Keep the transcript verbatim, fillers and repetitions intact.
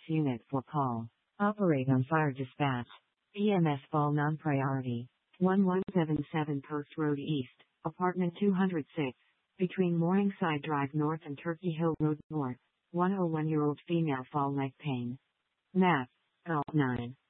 unit for call. Operate on fire dispatch. E M S fall non-priority. one one seven seven Post Road East, Apartment two oh six, between Morningside Drive North and Turkey Hill Road North. one oh one-year-old female fall leg pain. Map. Alt nine.